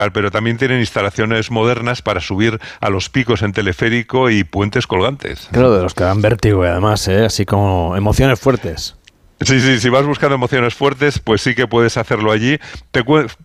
pero también tienen instalaciones modernas para subir a los picos en teleférico y puentes colgantes. Claro, de los que dan vértigo y además, así como emociones fuertes. Sí, si vas buscando emociones fuertes, pues sí que puedes hacerlo allí.